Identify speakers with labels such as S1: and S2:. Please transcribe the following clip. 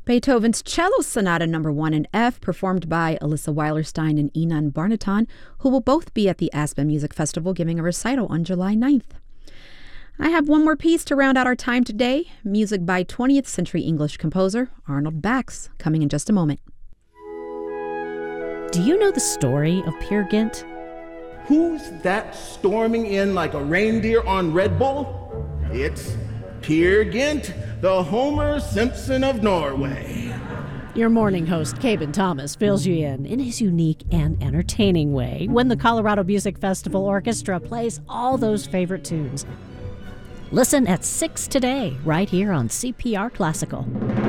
S1: Beethoven's Cello Sonata No. 1 in F, performed by Alyssa Weilerstein and Inan Barnaton, who will both be at the Aspen Music Festival giving a recital on July 9th. I have one more piece to round out our time today, music by 20th century English composer Arnold Bax, coming in just a moment.
S2: Do you know the story of Peer Gynt?
S3: Who's that storming in like a reindeer on Red Bull? It's Peer Gynt, the Homer Simpson of Norway.
S2: Your morning host, Cabin Thomas, fills you in his unique and entertaining way when the Colorado Music Festival Orchestra plays all those favorite tunes. Listen at 6 today, right here on CPR Classical.